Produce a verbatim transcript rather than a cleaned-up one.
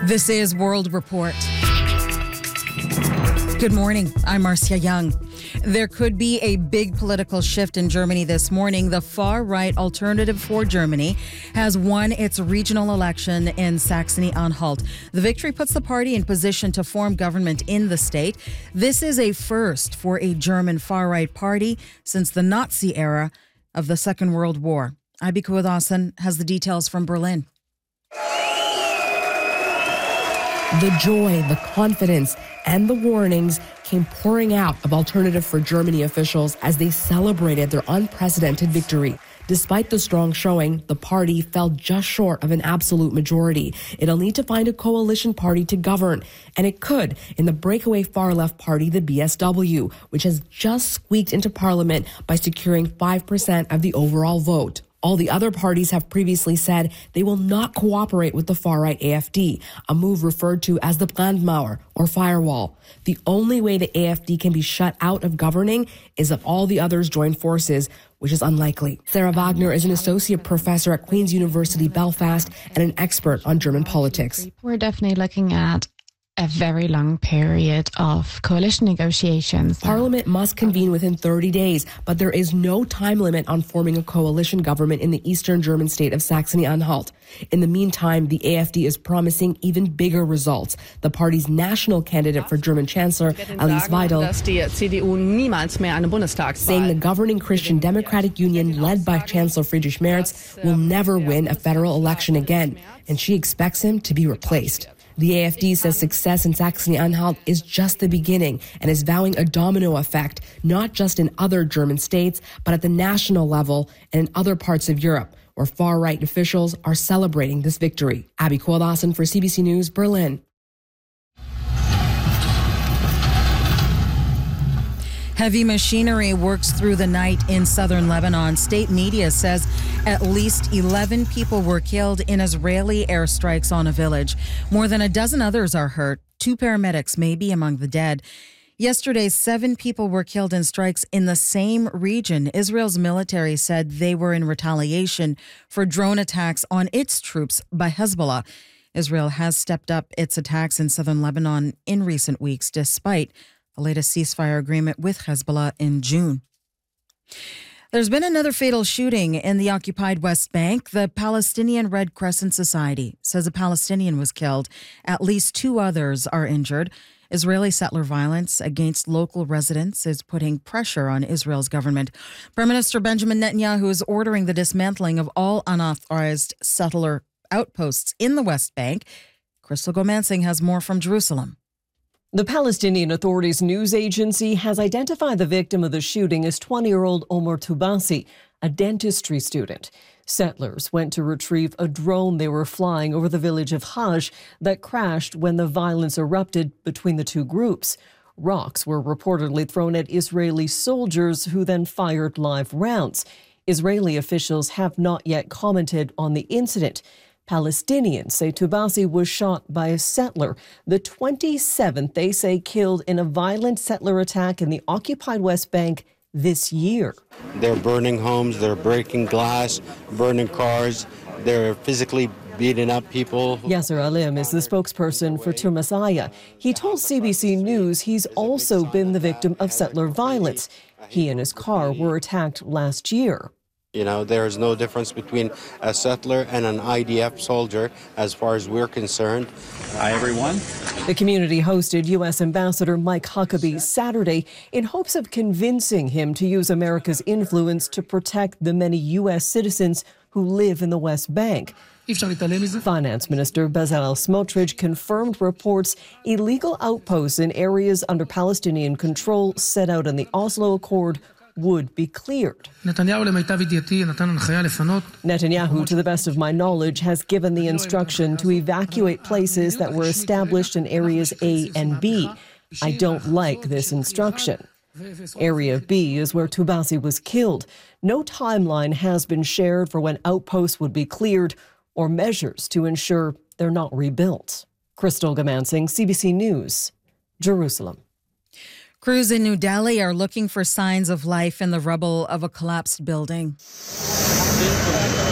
This is World Report. Good morning. I'm Marcia Young. There could be a big political shift in Germany this morning. The far-right Alternative for Germany has won its regional election in Saxony-Anhalt. The victory puts the party in position to form government in the state. This is a first for a German far-right party since the Nazi era of the Second World War. Abby Kuwadasan has the details from Berlin. The joy, the confidence, and the warnings came pouring out of Alternative for Germany officials as they celebrated their unprecedented victory. Despite the strong showing, the party fell just short of an absolute majority. It'll need to find a coalition party to govern, and it could in the breakaway far-left party, the B S W, which has just squeaked into parliament by securing five percent of the overall vote. All the other parties have previously said they will not cooperate with the far-right A F D, a move referred to as the Brandmauer, or firewall. The only way the A F D can be shut out of governing is if all the others join forces, which is unlikely. Sarah Wagner is an associate professor at Queen's University Belfast and an expert on German politics. We're definitely looking at a very long period of coalition negotiations. Parliament must convene within thirty days, but there is no time limit on forming a coalition government in the eastern German state of Saxony-Anhalt. In the meantime, the A F D is promising even bigger results. The party's national candidate for German Chancellor, Alice Weidel, saying the governing Christian Democratic Union led by Chancellor Friedrich Merz will never win a federal election again, and she expects him to be replaced. The A F D says success in Saxony-Anhalt is just the beginning and is vowing a domino effect, not just in other German states, but at the national level and in other parts of Europe, where far-right officials are celebrating this victory. Abby Kuwadasan for C B C News, Berlin. Heavy machinery works through the night in southern Lebanon. State media says at least eleven people were killed in Israeli airstrikes on a village. More than a dozen others are hurt. Two paramedics may be among the dead. Yesterday, seven people were killed in strikes in the same region. Israel's military said they were in retaliation for drone attacks on its troops by Hezbollah. Israel has stepped up its attacks in southern Lebanon in recent weeks, despite the latest ceasefire agreement with Hezbollah in June. There's been another fatal shooting in the occupied West Bank. The Palestinian Red Crescent Society says a Palestinian was killed. At least two others are injured. Israeli settler violence against local residents is putting pressure on Israel's government. Prime Minister Benjamin Netanyahu is ordering the dismantling of all unauthorized settler outposts in the West Bank. Crystal Gomansing has more from Jerusalem. The Palestinian Authority's news agency has identified the victim of the shooting as twenty-year-old Omar Toubasi, a dentistry student. Settlers went to retrieve a drone they were flying over the village of Hajj that crashed when the violence erupted between the two groups. Rocks were reportedly thrown at Israeli soldiers who then fired live rounds. Israeli officials have not yet commented on the incident. Palestinians say Toubasi was shot by a settler, the twenty-seventh they say killed in a violent settler attack in the occupied West Bank this year. They're burning homes, they're breaking glass, burning cars, they're physically beating up people. Yasser Alim is the spokesperson for Turmasaya. He told C B C News he's also been the victim of settler violence. He and his car were attacked last year. You know, there is no difference between a settler and an I D F soldier as far as we're concerned. Hi, everyone. The community hosted U S Ambassador Mike Huckabee Saturday in hopes of convincing him to use America's influence to protect the many U S citizens who live in the West Bank. Finance Minister Bezalel Smotrich confirmed reports illegal outposts in areas under Palestinian control set out in the Oslo Accord would be cleared. Netanyahu, to the best of my knowledge, has given the instruction to evacuate places that were established in areas A and B. I don't like this instruction. Area B is where Toubasi was killed. No timeline has been shared for when outposts would be cleared or measures to ensure they're not rebuilt. Crystal Gomansing, C B C News, Jerusalem. Crews in New Delhi are looking for signs of life in the rubble of a collapsed building.